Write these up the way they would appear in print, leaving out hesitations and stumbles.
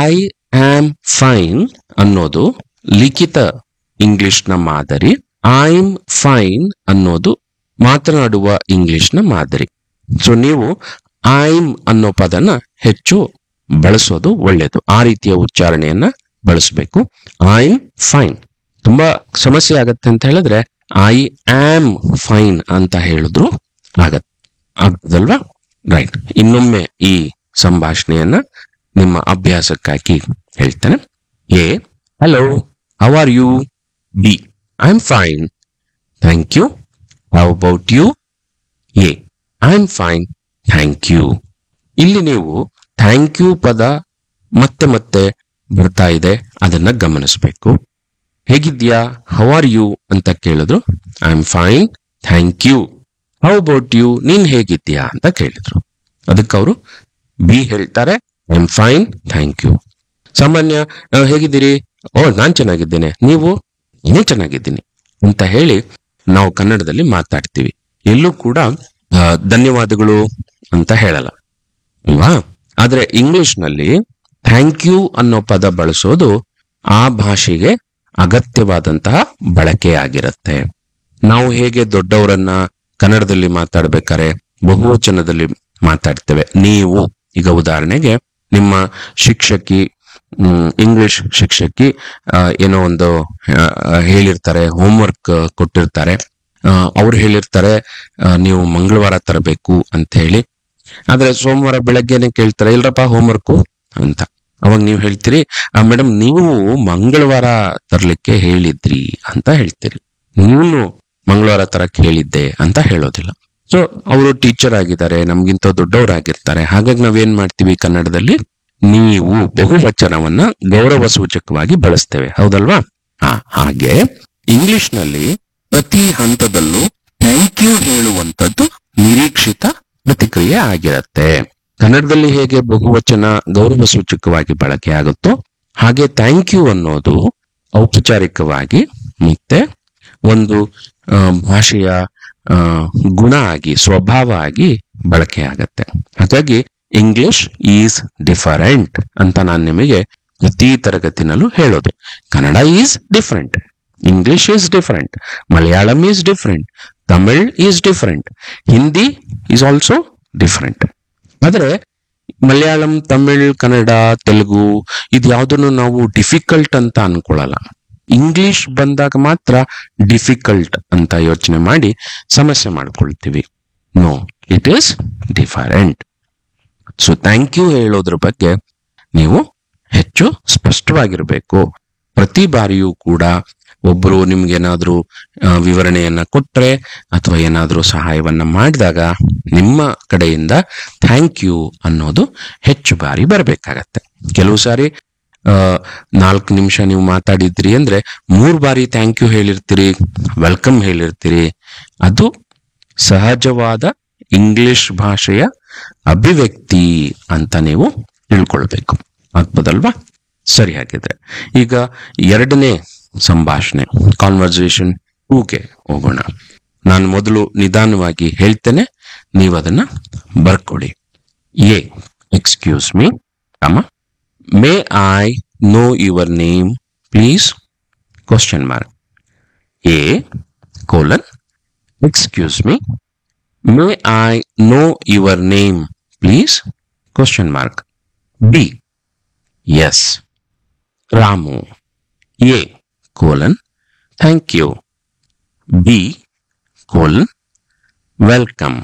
I am fine ಅನ್ನೋದು ಲಿಖಿತ ಇಂಗ್ಲಿಷ್ನ ಮಾದರಿ. ಐಮ್ ಫೈನ್ ಅನ್ನೋದು ಮಾತನಾಡುವ ಇಂಗ್ಲಿಷ್ನ ಮಾದರಿ. ಸೊ ನೀವು ಐಮ್ ಅನ್ನೋ ಪದನ ಹೆಚ್ಚು ಬಳಸೋದು ಒಳ್ಳೆಯದು. ಆ ರೀತಿಯ ಉಚ್ಚಾರಣೆಯನ್ನ ಬಳಸಬೇಕು. I'm fine. ತುಂಬಾ ಸಮಸ್ಯೆ ಆಗತ್ತೆ ಅಂತ ಹೇಳಿದ್ರೆ ಐ ಆಮ್ ಫೈನ್ ಅಂತ ಹೇಳಿದ್ರು ಆಗದಲ್ವಾ? ರೈಟ್. ಇನ್ನೊಮ್ಮೆ ಈ ಸಂಭಾಷಣೆಯನ್ನ ನಿಮ್ಮ ಅಭ್ಯಾಸಕ್ಕಾಗಿ ಹೇಳ್ತೇನೆ. A, hello, how are you? B, I am fine, thank you, how about you? A, I am fine, thank you. ಇಲ್ಲಿ ನೀವು ಥ್ಯಾಂಕ್ ಯು ಪದ ಮತ್ತೆ ಮತ್ತೆ ಬರ್ತಾ ಇದೆ, ಅದನ್ನ ಗಮನಿಸಬೇಕು. ಹೇಗಿದ್ಯಾ, ಹೌ ಆರ್ ಯು ಅಂತ ಕೇಳಿದ್ರು, I am fine, thank you. How about you, ನೀನ್ ಹೇಗಿದ್ಯಾ ಅಂತ ಕೇಳಿದ್ರು. ಅದಕ್ಕೆ ಅವರು ಬಿ ಹೇಳ್ತಾರೆ, I am fine, thank you. ಸಾಮಾನ್ಯ ಹೇಗಿದ್ದೀರಿ? ಓ, ನಾನ್ ಚೆನ್ನಾಗಿದ್ದೇನೆ, ನೀವು? ಇನ್ನೂ ಚೆನ್ನಾಗಿದ್ದೀನಿ ಅಂತ ಹೇಳಿ ನಾವು ಕನ್ನಡದಲ್ಲಿ ಮಾತಾಡ್ತೀವಿ. ಎಲ್ಲೂ ಕೂಡ ಧನ್ಯವಾದಗಳು ಅಂತ ಹೇಳಲ್ಲ ಅಲ್ವಾ? ಆದ್ರೆ ಇಂಗ್ಲಿಷ್ ನಲ್ಲಿ ಥ್ಯಾಂಕ್ ಯು ಅನ್ನೋ ಪದ ಬಳಸೋದು ಆ ಭಾಷೆಗೆ ಅಗತ್ಯವಾದಂತಹ ಬಳಕೆಯಾಗಿರುತ್ತೆ. ನಾವು ಹೇಗೆ ದೊಡ್ಡವರನ್ನ ಕನ್ನಡದಲ್ಲಿ ಮಾತಾಡ್ಬೇಕಾದ್ರೆ ಬಹುವಚನದಲ್ಲಿ ಮಾತಾಡ್ತೇವೆ. ನೀವು, ಈಗ ಉದಾಹರಣೆಗೆ ನಿಮ್ಮ ಶಿಕ್ಷಕಿ, ಇಂಗ್ಲಿಷ್ ಶಿಕ್ಷಕಿ ಏನೋ ಒಂದು ಹೇಳಿರ್ತಾರೆ, ಹೋಮ್ವರ್ಕ್ ಕೊಟ್ಟಿರ್ತಾರೆ. ಅವ್ರು ಹೇಳಿರ್ತಾರೆ ನೀವು ಮಂಗಳವಾರ ತರಬೇಕು ಅಂತ ಹೇಳಿ. ಆದ್ರೆ ಸೋಮವಾರ ಬೆಳಗ್ಗೆನೆ ಕೇಳ್ತಾರೆ, ಇಲ್ರಪ್ಪ ಹೋಮ್ವರ್ಕು ಅಂತ. ಅವಾಗ ನೀವು ಹೇಳ್ತೀರಿ, ಮೇಡಮ್ ನೀವು ಮಂಗಳವಾರ ತರ್ಲಿಕ್ಕೆ ಹೇಳಿದ್ರಿ ಅಂತ ಹೇಳ್ತೀರಿ. ನೀನು ಮಂಗಳವಾರ ತರಕ್ ಹೇಳಿದ್ದೆ ಅಂತ ಹೇಳೋದಿಲ್ಲ. ಸೊ ಅವರು ಟೀಚರ್ ಆಗಿದ್ದಾರೆ, ನಮ್ಗಿಂತ ದೊಡ್ಡವರಾಗಿರ್ತಾರೆ. ಹಾಗಾಗಿ ನಾವೇನ್ ಮಾಡ್ತೀವಿ, ಕನ್ನಡದಲ್ಲಿ ನೀವು ಬಹುವಚನವನ್ನ ಗೌರವ ಸೂಚಕವಾಗಿ ಬಳಸ್ತೇವೆ, ಹೌದಲ್ವಾ? ಹಾಗೆ ಇಂಗ್ಲಿಷ್ ನಲ್ಲಿ ಪ್ರತಿ ಹಂತದಲ್ಲೂ ಥ್ಯಾಂಕ್ ಯು ಹೇಳುವಂತದ್ದು ನಿರೀಕ್ಷಿತ ಪ್ರತಿಕ್ರಿಯೆ ಆಗಿರುತ್ತೆ. ಕನ್ನಡದಲ್ಲಿ ಹೇಗೆ ಬಹುವಚನ ಗೌರವ ಸೂಚಕವಾಗಿ ಬಳಕೆ ಆಗುತ್ತೋ ಹಾಗೆ ಥ್ಯಾಂಕ್ ಯು ಅನ್ನೋದು ಔಪಚಾರಿಕವಾಗಿ ಮತ್ತೆ ಒಂದು ಭಾಷೆಯ ಗುಣ ಆಗಿ, ಸ್ವಭಾವ ಆಗಿ ಬಳಕೆ ಆಗತ್ತೆ. ಹಾಗಾಗಿ ಇಂಗ್ಲಿಷ್ ಈಸ್ ಡಿಫರೆಂಟ್ ಅಂತ ನಾನು ನಿಮಗೆ ಪ್ರತಿ ತರಗತಿನಲ್ಲೂ ಹೇಳೋದು. Kannada is different, English is different, Malayalam is different, Tamil is different, Hindi is also different. ಆದ್ರೆ ಮಲಯಾಳಂ, ತಮಿಳ್, ಕನ್ನಡ, ತೆಲುಗು ಇದ್ಯಾವುದನ್ನು ನಾವು ಡಿಫಿಕಲ್ಟ್ ಅಂತ ಅನ್ಕೊಳ್ಳಲ್ಲ. ಇಂಗ್ಲಿಷ್ ಬಂದಾಗ ಮಾತ್ರ ಡಿಫಿಕಲ್ಟ್ ಅಂತ ಯೋಚನೆ ಮಾಡಿ ಸಮಸ್ಯೆ ಮಾಡ್ಕೊಳ್ತೀವಿ. No, it is different. So thank you ಹೇಳೋದ್ರ ಬಗ್ಗೆ ನೀವು ಹೆಚ್ಚು ಸ್ಪಷ್ಟವಾಗಿರ್ಬೇಕು. ಪ್ರತಿ ಬಾರಿಯೂ ಕೂಡ ಒಬ್ರು ನಿಮ್ಗೇನಾದ್ರೂ ವಿವರಣೆಯನ್ನ ಕೊಟ್ರೆ ಅಥವಾ ಏನಾದ್ರೂ ಸಹಾಯವನ್ನ ಮಾಡಿದಾಗ ನಿಮ್ಮ ಕಡೆಯಿಂದ ಥ್ಯಾಂಕ್ ಯು ಅನ್ನೋದು ಹೆಚ್ಚು ಬಾರಿ ಬರಬೇಕಾಗತ್ತೆ. ಕೆಲವು ಸಾರಿ 4 ನಿಮಿಷ ನೀವು ಮಾತಾಡಿದ್ರಿ ಅಂದ್ರೆ 3 ಬಾರಿ ಥ್ಯಾಂಕ್ ಯು ಹೇಳಿರ್ತೀರಿ, ವೆಲ್ಕಮ್ ಹೇಳಿರ್ತೀರಿ. ಅದು ಸಹಜವಾದ ಇಂಗ್ಲಿಷ್ ಭಾಷೆಯ ಅಭಿವ್ಯಕ್ತಿ ಅಂತ ನೀವು ತಿಳ್ಕೊಳ್ಬೇಕು, ಆಗ್ಬೋದಲ್ವಾ? ಸರಿ, ಹಾಗಿದ್ರೆ ಈಗ ಎರಡನೇ ಸಂಭಾಷಣೆ, ಕಾನ್ವರ್ಸೇಷನ್ 2ಗೆ ಹೋಗೋಣ. ನಾನು ಮೊದಲು ನಿಧಾನವಾಗಿ ಹೇಳ್ತೇನೆ, ನೀವು ಅದನ್ನ ಬರ್ಕೊಡಿ. A, excuse me, may I know your name please? Question mark. A colon, excuse me, may I know your name please? Question mark. B, S, Ramu. A colon, thank you. B colon, welcome.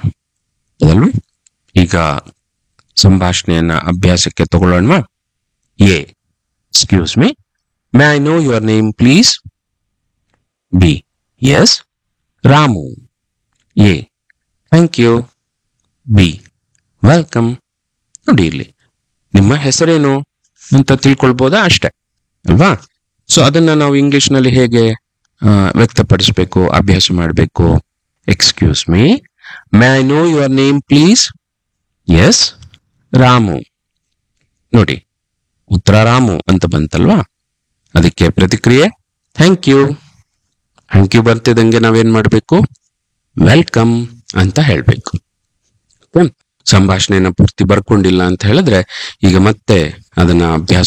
ಈಗ ಸಂಭಾಷಣೆಯನ್ನ ಅಭ್ಯಾಸಕ್ಕೆ ತಗೊಳ್ಳೋಣ. A, excuse me, may I know your name please? B, S, Ramu. A, thank you. B, welcome. ನೋಡಿ, ಇಲ್ಲಿ ನಿಮ್ಮ ಹೆಸರೇನು ಅಂತ ತಿಳ್ಕೊಳ್ಬೋದಾ? ಅಷ್ಟೇ ಅಲ್ವಾ? ಸೊ ಅದನ್ನ ನಾವು ಇಂಗ್ಲಿಷ್ ನಲ್ಲಿ ಹೇಗೆ ವ್ಯಕ್ತಪಡಿಸಬೇಕು, ಅಭ್ಯಾಸ ಮಾಡಬೇಕು? Excuse me, may I know your name please? S, Ramu. ನೋಡಿ, ಉತ್ತರ ರಾಮು ಅಂತ ಬಂತಲ್ವಾ? ಅದಕ್ಕೆ ಪ್ರತಿಕ್ರಿಯೆ ಥ್ಯಾಂಕ್ ಯು. ಥ್ಯಾಂಕ್ ಯು ಬರ್ತಿದಂಗೆ ನಾವೇನ್ ಮಾಡ್ಬೇಕು? ವೆಲ್ಕಮ್ ಅಂತ ಹೇಳ್ಬೇಕು. ಸಂಭಾಷಣೆಯನ್ನ ಪೂರ್ತಿ ಬರ್ಕೊಂಡಿಲ್ಲ ಅಂತ ಹೇಳಿದ್ರೆ ಈಗ ಮತ್ತೆ ಅದನ್ನ ಅಭ್ಯಾಸ